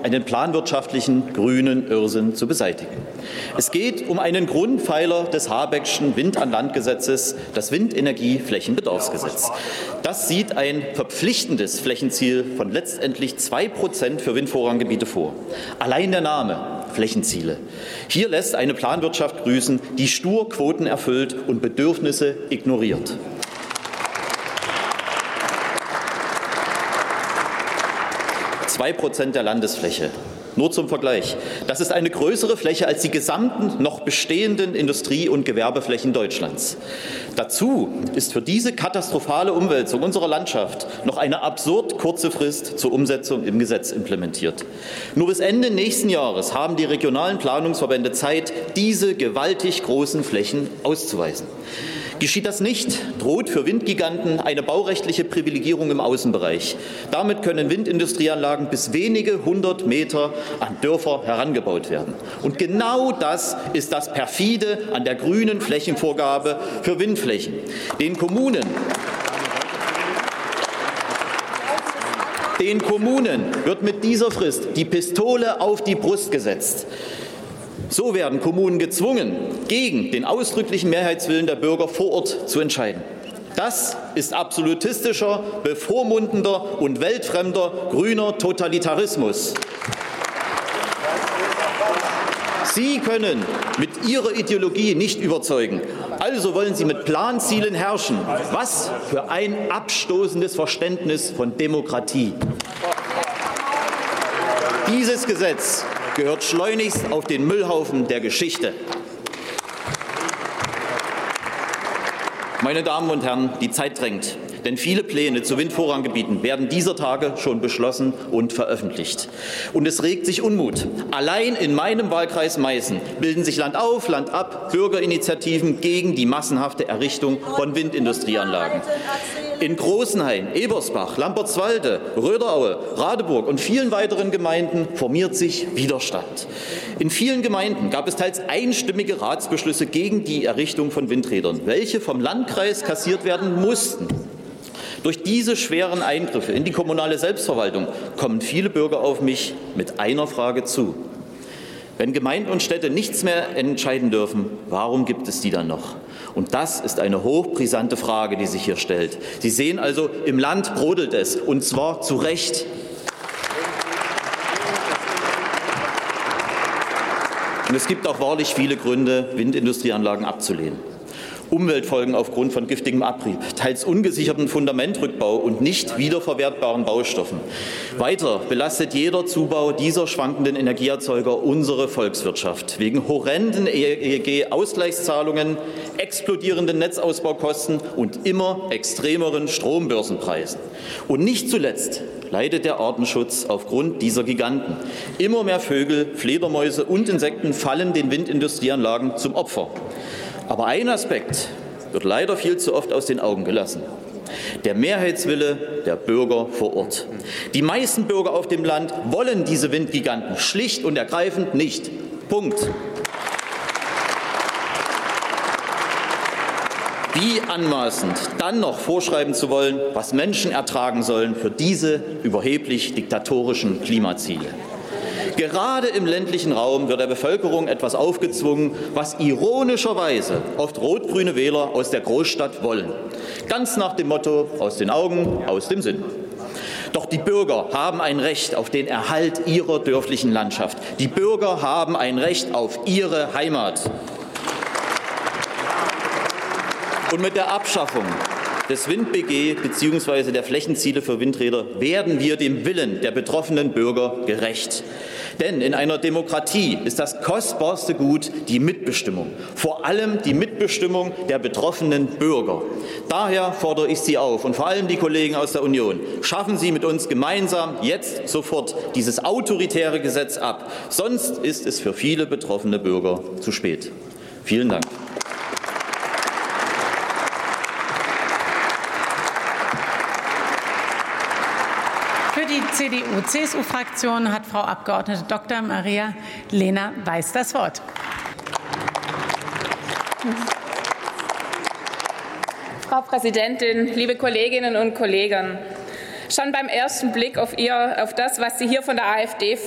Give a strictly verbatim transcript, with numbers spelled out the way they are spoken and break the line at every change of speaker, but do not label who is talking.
einen planwirtschaftlichen grünen Irrsinn zu beseitigen. Es geht um einen Grundpfeiler des Habeckschen Wind-an-Land-Gesetzes, das Windenergieflächenbedarfsgesetz. Das sieht ein verpflichtendes Flächenziel von letztendlich zwei Prozent für Windvorranggebiete vor. Allein der Name Flächenziele. Hier lässt eine Planwirtschaft grüßen, die stur Quoten erfüllt und Bedürfnisse ignoriert. Zwei Prozent der Landesfläche. Nur zum Vergleich. Das ist eine größere Fläche als die gesamten noch bestehenden Industrie- und Gewerbeflächen Deutschlands. Dazu ist für diese katastrophale Umwälzung unserer Landschaft noch eine absurd kurze Frist zur Umsetzung im Gesetz implementiert. Nur bis Ende nächsten Jahres haben die regionalen Planungsverbände Zeit, diese gewaltig großen Flächen auszuweisen. Geschieht das nicht, droht für Windgiganten eine baurechtliche Privilegierung im Außenbereich. Damit können Windindustrieanlagen bis wenige hundert Meter an Dörfer herangebaut werden. Und genau das ist das perfide an der grünen Flächenvorgabe für Windflächen. Den Kommunen Den Kommunen wird mit dieser Frist die Pistole auf die Brust gesetzt. So werden Kommunen gezwungen, gegen den ausdrücklichen Mehrheitswillen der Bürger vor Ort zu entscheiden. Das ist absolutistischer, bevormundender und weltfremder grüner Totalitarismus. Sie können mit Ihrer Ideologie nicht überzeugen. Also wollen Sie mit Planzielen herrschen. Was für ein abstoßendes Verständnis von Demokratie. Dieses Gesetz gehört schleunigst auf den Müllhaufen der Geschichte. Meine Damen und Herren, die Zeit drängt, denn viele Pläne zu Windvorranggebieten werden dieser Tage schon beschlossen und veröffentlicht. Und es regt sich Unmut. Allein in meinem Wahlkreis Meißen bilden sich Land auf, Land ab Bürgerinitiativen gegen die massenhafte Errichtung von Windindustrieanlagen. In Großenhain, Ebersbach, Lampertswalde, Röderaue, Radeburg und vielen weiteren Gemeinden formiert sich Widerstand. In vielen Gemeinden gab es teils einstimmige Ratsbeschlüsse gegen die Errichtung von Windrädern, welche vom Landkreis kassiert werden mussten. Durch diese schweren Eingriffe in die kommunale Selbstverwaltung kommen viele Bürger auf mich mit einer Frage zu. Wenn Gemeinden und Städte nichts mehr entscheiden dürfen, warum gibt es die dann noch? Und das ist eine hochbrisante Frage, die sich hier stellt. Sie sehen also, im Land brodelt es, und zwar zu Recht. Und es gibt auch wahrlich viele Gründe, Windindustrieanlagen abzulehnen. Umweltfolgen aufgrund von giftigem Abrieb, teils ungesicherten Fundamentrückbau und nicht wiederverwertbaren Baustoffen. Weiter belastet jeder Zubau dieser schwankenden Energieerzeuger unsere Volkswirtschaft wegen horrenden E E G-Ausgleichszahlungen, explodierenden Netzausbaukosten und immer extremeren Strombörsenpreisen. Und nicht zuletzt leidet der Artenschutz aufgrund dieser Giganten. Immer mehr Vögel, Fledermäuse und Insekten fallen den Windindustrieanlagen zum Opfer. Aber ein Aspekt wird leider viel zu oft aus den Augen gelassen: der Mehrheitswille der Bürger vor Ort. Die meisten Bürger auf dem Land wollen diese Windgiganten schlicht und ergreifend nicht. Punkt. Wie anmaßend, dann noch vorschreiben zu wollen, was Menschen ertragen sollen für diese überheblich diktatorischen Klimaziele. Gerade im ländlichen Raum wird der Bevölkerung etwas aufgezwungen, was ironischerweise oft rot-grüne Wähler aus der Großstadt wollen. Ganz nach dem Motto: aus den Augen, aus dem Sinn. Doch die Bürger haben ein Recht auf den Erhalt ihrer dörflichen Landschaft. Die Bürger haben ein Recht auf ihre Heimat. Und mit der Abschaffung des Wind-B G bzw. der Flächenziele für Windräder werden wir dem Willen der betroffenen Bürger gerecht. Denn in einer Demokratie ist das kostbarste Gut die Mitbestimmung, vor allem die Mitbestimmung der betroffenen Bürger. Daher fordere ich Sie auf, und vor allem die Kollegen aus der Union: Schaffen Sie mit uns gemeinsam jetzt sofort dieses autoritäre Gesetz ab. Sonst ist es für viele betroffene Bürger zu spät. Vielen Dank.
Für die C D U C S U-Fraktion hat Frau Abgeordnete Doktor Maria-Lena Weiß das Wort.
Frau Präsidentin, liebe Kolleginnen und Kollegen! Schon beim ersten Blick auf, ihr, auf das, was Sie hier von der AfD